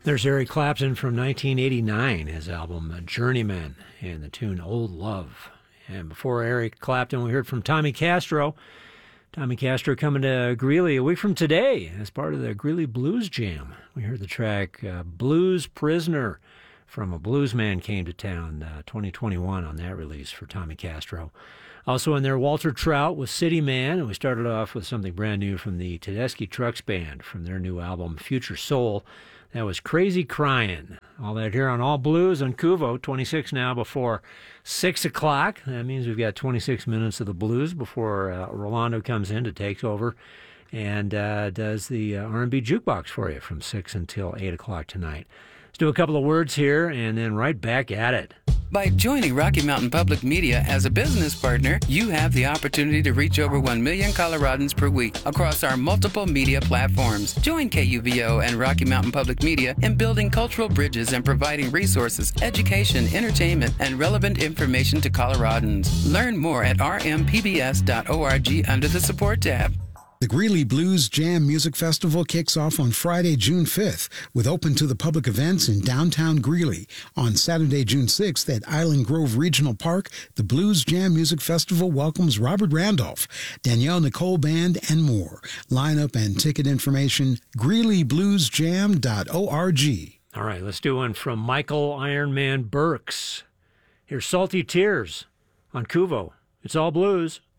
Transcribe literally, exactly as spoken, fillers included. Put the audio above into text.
There's Eric Clapton from nineteen eighty-nine, his album Journeyman, and the tune Old Love. And before Eric Clapton, we heard from Tommy Castro. Tommy Castro coming to Greeley a week from today as part of the Greeley Blues Jam. We heard the track uh, Blues Prisoner from A Blues Man Came to Town, uh, twenty twenty-one on that release for Tommy Castro. Also in there, Walter Trout with City Man, and we started off with something brand new from the Tedeschi Trucks Band from their new album Future Soul. That was Crazy Cryin'. All that here on All Blues on Kuvo, twenty-six now before six o'clock. That means we've got twenty-six minutes of the blues before uh, Rolando comes in to take over and uh, does the uh, R and B jukebox for you from six until eight o'clock tonight. Let's do a couple of words here and then right back at it. By joining Rocky Mountain Public Media as a business partner, you have the opportunity to reach over one million Coloradans per week across our multiple media platforms. Join K U V O and Rocky Mountain Public Media in building cultural bridges and providing resources, education, entertainment, and relevant information to Coloradans. Learn more at r m p b s dot org under the Support tab. The Greeley Blues Jam Music Festival kicks off on Friday, June fifth, with open to the public events in downtown Greeley. On Saturday, June sixth, at Island Grove Regional Park, the Blues Jam Music Festival welcomes Robert Randolph, Danielle Nicole Band, and more. Lineup and ticket information, greeley blues jam dot org. All right, let's do one from Michael Ironman Burks. Here's Salty Tears on Kuvo. It's all blues.